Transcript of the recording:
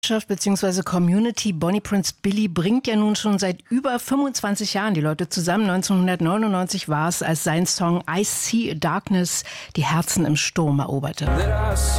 bzw. Community. Bonnie Prince Billy bringt ja nun schon seit über 25 Jahren die Leute zusammen. 1999 war es, als sein Song I See Darkness die Herzen im Sturm eroberte.